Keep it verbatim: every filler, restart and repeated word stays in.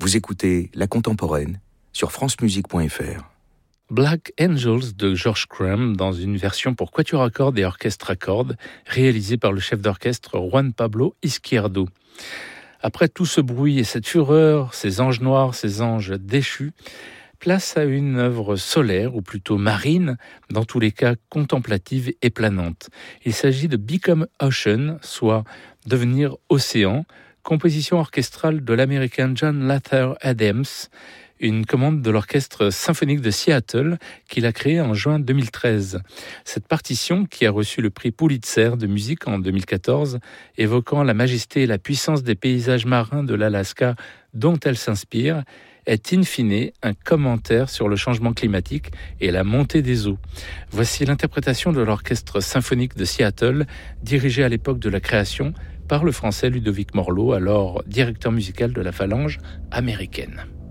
Vous écoutez La Contemporaine sur france musique point f r. Black Angels de George Crumb dans une version pour quatuor à cordes et orchestre à cordes réalisée par le chef d'orchestre Juan Pablo Izquierdo. Après tout ce bruit et cette fureur, ces anges noirs, ces anges déchus, place à une œuvre solaire, ou plutôt marine, dans tous les cas contemplative et planante. Il s'agit de Become Ocean, soit devenir océan, composition orchestrale de l'américain John Luther Adams, une commande de l'Orchestre symphonique de Seattle qu'il a créé en juin deux mille treize. Cette partition, qui a reçu le prix Pulitzer de musique en deux mille quatorze, évoquant la majesté et la puissance des paysages marins de l'Alaska dont elle s'inspire, est in fine un commentaire sur le changement climatique et la montée des eaux. Voici l'interprétation de l'Orchestre symphonique de Seattle, dirigé à l'époque de la création par le français Ludovic Morlot, alors directeur musical de la Phalange américaine.